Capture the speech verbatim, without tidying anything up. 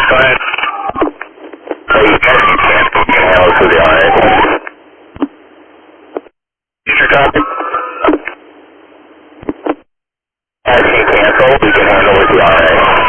Go ahead. Hey, you guys can cancel. You can handle this with the R A. Future copy. As you cancel, we can handle with the R A.